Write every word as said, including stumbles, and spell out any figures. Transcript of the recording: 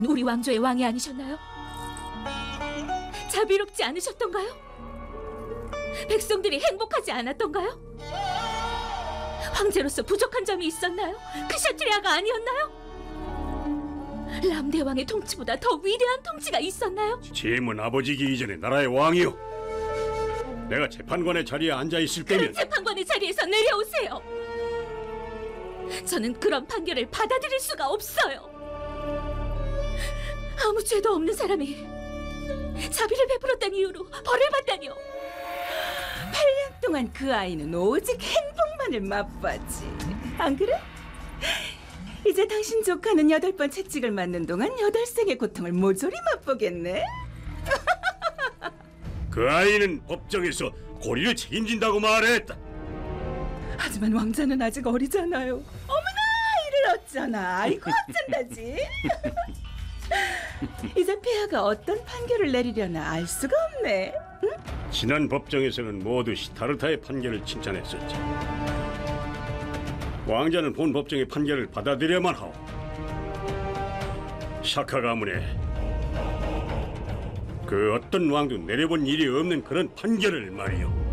우리 왕조의 왕이 아니셨나요? 자비롭지 않으셨던가요? 백성들이 행복하지 않았던가요? 황제로서 부족한 점이 있었나요? 크샤트리아가 아니었나요? 람대왕의 통치보다 더 위대한 통치가 있었나요? 짐은 아버지기 이전에 나라의 왕이요. 내가 재판관의 자리에 앉아있을 때면 그런 재판관의 자리에서 내려오세요. 저는 그런 판결을 받아들일 수가 없어요. 아무 죄도 없는 사람이 자비를 베풀었다는 이유로 벌을 받다니요. 팔 년 동안 그 아이는 오직 행복만을 맛봤지. 안 그래? 이제 당신 조카는 여덟 번 채찍을 맞는 동안 여덟 생의 고통을 모조리 맛보겠네. 그 아이는 법정에서 고리를 책임진다고 말했다. 하지만 왕자는 아직 어리잖아요. 어머나, 이를 어쩌나. 아이고 어쩐다지. 이제 폐하가 어떤 판결을 내리려나 알 수가 없네. 응? 지난 법정에서는 모두 시타르타의 판결을 칭찬했었지. 왕자는 본 법정의 판결을 받아들여야만 하오. 샤카 가문에 그 어떤 왕도 내려본 일이 없는 그런 판결을 말이오.